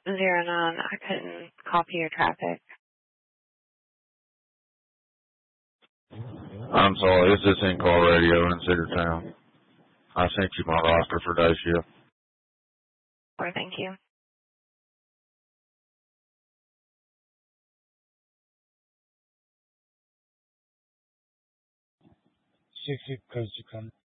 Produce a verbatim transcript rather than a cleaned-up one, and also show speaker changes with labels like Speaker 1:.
Speaker 1: Zero nine, I couldn't copy your traffic.
Speaker 2: I'm sorry, it's this in-car radio in Cedartown. I sent you my roster for day shift.
Speaker 1: Or thank you.
Speaker 3: Six six coast to come.